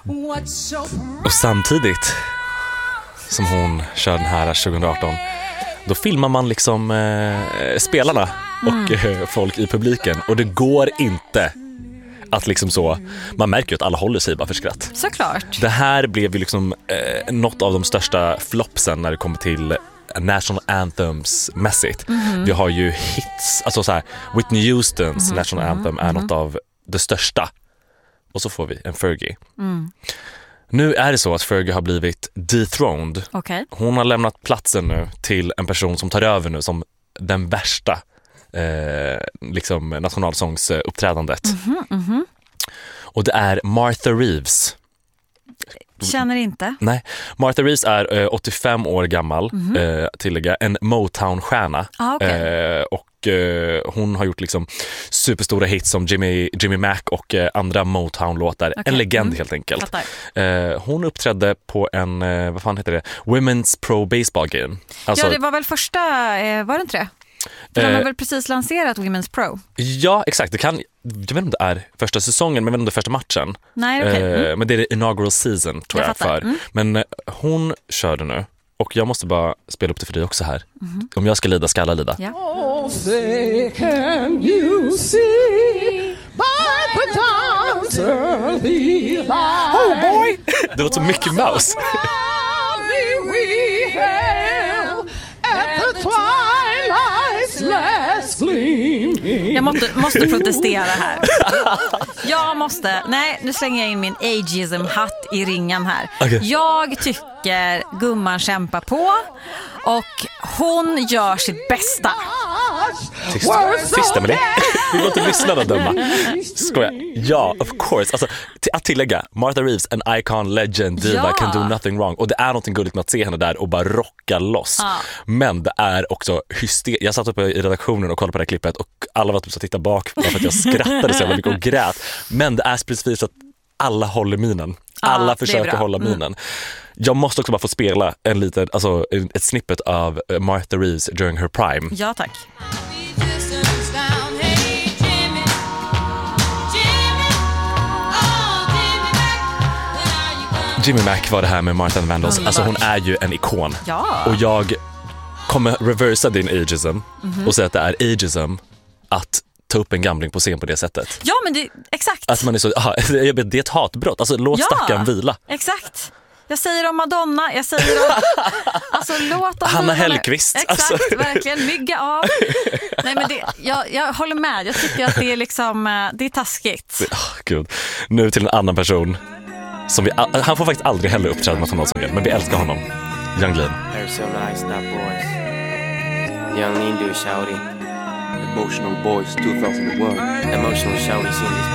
Och samtidigt som hon kör den här 2018, då filmar man liksom spelarna och folk i publiken. Och det går inte att liksom så, man märker ju att alla håller sig bara för skratt. Såklart. Det här blev ju liksom något av de största flopsen när det kommer till National Anthems mässigt. Vi har ju hits, alltså så här, Whitney Houstons National Anthem är något av det största. Och så får vi en Fergie. Nu är det så att Fergie har blivit dethroned. Okay. Hon har lämnat platsen nu till en person som tar över nu som den värsta liksom nationalsångsuppträdandet. Och det är Martha Reeves. Känner inte. Nej, Martha Reeves är 85 år gammal, tillägga, en Motown-stjärna. Och hon har gjort liksom superstora hits som Jimmy Mac och andra Motown-låtar. Okay. En legend helt enkelt. Hon uppträdde på en, vad fan heter det? Women's Pro Baseball Game. Alltså, ja, det var väl första, var det inte det? De har väl precis lanserat Women's Pro. Ja, exakt. Jag vet inte om det är första säsongen, men jag vet inte om det är första matchen. Nej, okay. Men det är inaugural season, tror jag för. Men hon körde nu. Och jag måste bara spela upp det för dig också här. Om jag ska lida, ska alla lida. Ja. Oh, say can you see by the dawn's early light. Oh boy! Det låter så mycket Mouse. Jag måste protestera här. Nu slänger jag in min ageism-hatt i ringen här. Okay. Jag tycker gumman kämpar på och hon gör sitt bästa. Tyst med det. Vi låter lyssnarna döma. Skoja. Ja, of course. Alltså, att tillägga, Martha Reeves, en icon, legend, diva, can do nothing wrong. Och det är något gulligt med att se henne där och bara rocka loss. Men det är också hysteriskt. Jag satt uppe i redaktionen och kollade på det här klippet och alla var typ så att titta bak för att jag skrattade så mycket och grät. Men det är specifikt så att alla håller minen. Alla försöker hålla minen. Jag måste också bara få spela en liten, alltså ett snippet av Martha Reeves during her prime. Ja, tack. Jimmy Mac var det här med Martha and Vandals. Alltså hon är ju en ikon. Ja. Och jag kommer reversa din ageism och säga att det är ageism att ta upp en gamling på scen på det sättet. Ja, men det exakt. Att man är så, det är ett hatbrott. Alltså låt stackaren vila. Exakt. Jag säger om Madonna, jag säger om alltså låt dem Hanna Hellquist. Exakt, alltså. verkligen mygga av. Nej, men jag håller med. Jag tycker att det är liksom det är taskigt. Gud. Nu till en annan person som han får faktiskt aldrig heller uppträda med nationalsången, men vi älskar honom. Yung Lean. Yung Lean do shouty. Emotional boys 2001. Emotional shouty sing this